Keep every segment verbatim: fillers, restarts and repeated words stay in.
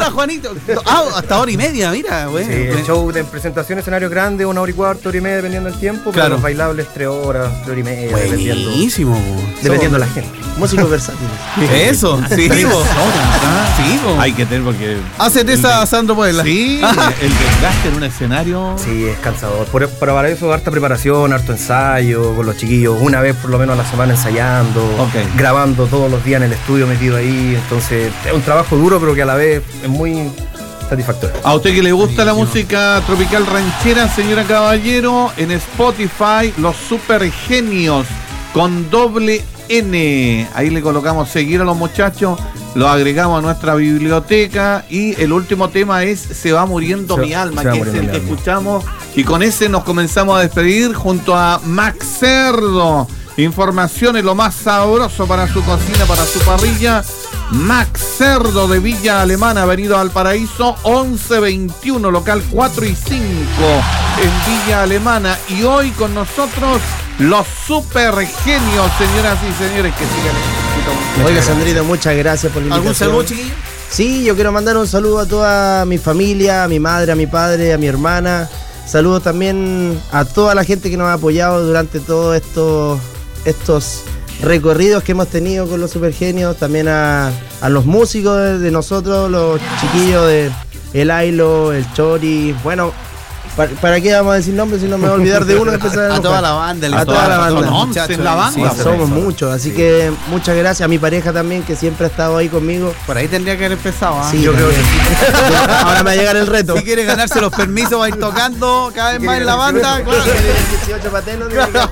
Hola, Juanito. Ah, hasta hora y media, mira, güey. Sí, el show de presentación, escenario grande, una hora y cuarto, hora y media, dependiendo del tiempo. Claro. Pero los bailables, tres horas, tres horas y media. Buenísimo. Dependiendo, dependiendo de la gente. Músicos versátiles. Eso, sí, vos. Sí, vos. Hay que tener porque... Hacete esa, Sandro Puebla. Sí, el desgaste en un escenario... Sí, es cansador. Por, pero para eso, harta preparación, harto ensayo con los chiquillos. Una vez por lo menos a la semana ensayando, Okay. grabando todos los días en el estudio metido ahí. Entonces, es un trabajo duro, pero que a la vez es muy satisfactorio. A usted que le gusta la música tropical ranchera, señora Caballero, en Spotify, Los Super Genios, con doble N. Ahí le colocamos seguir a los muchachos, lo agregamos a nuestra biblioteca y el último tema es Se va muriendo Se- mi alma, se va que es muriendo el mi que alma. escuchamos. Y con ese nos comenzamos a despedir junto a Max Cerdo. Informaciones, lo más sabroso para su cocina, para su parrilla. Max Cerdo de Villa Alemana, Avenida Valparaíso, once veintiuno, local cuatro y cinco en Villa Alemana. Y hoy con nosotros los super genios, señoras y señores, que sigan el éxito. Oiga, Sandrito, muchas gracias por la ¿Algún invitación. saludo, chiquillo? Sí, yo quiero mandar un saludo a toda mi familia, a mi madre, a mi padre, a mi hermana. Saludos también a toda la gente que nos ha apoyado durante todos estos, estos recorridos que hemos tenido con los Supergenios. También a, a los músicos de, de nosotros, los chiquillos de El Ailo, el Chori. Bueno, ¿para, ¿para qué vamos a decir nombres si no me voy a olvidar de uno? Que A, a toda la banda. A toda la banda. Son once en la banda. Sí, somos muchos, así que muchas gracias a mi pareja también, que siempre ha estado ahí conmigo. Por ahí tendría que haber empezado, ¿ah? Sí, yo creo que sí. Ahora me va a llegar el reto. Si quiere ganarse los permisos, va a ir tocando cada vez más en la banda. Claro. dieciocho patenos.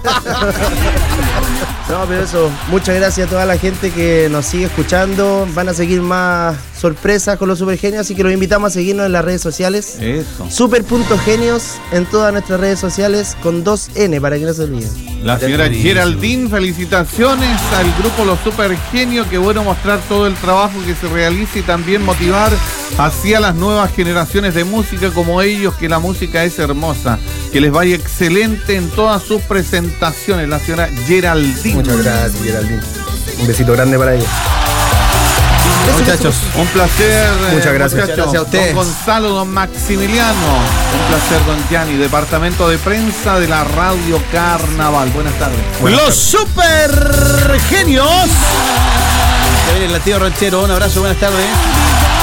No, pero eso, muchas gracias a toda la gente que nos sigue escuchando. Van a seguir más sorpresas con los Supergenios, así que los invitamos a seguirnos en las redes sociales. Eso. Super.genios en todas nuestras redes sociales con dos N para que no se olviden. La señora Geraldine, felicitaciones al grupo Los Super Genios. Qué bueno mostrar todo el trabajo que se realiza y también motivar hacia las nuevas generaciones de música como ellos, que la música es hermosa. Que les vaya excelente en todas sus presentaciones. La señora Geraldine. Muchas gracias, Geraldine. Un besito grande para ella. Muchachos, Un placer. Muchas eh, gracias. muchachos. Gracias a ustedes. Don Gonzalo, don Maximiliano. Un placer, don Gianni. Departamento de prensa de la Radio Carnaval. Buenas tardes. Buenas los super genios. Ya viene el latido ranchero. Un abrazo, buenas tardes.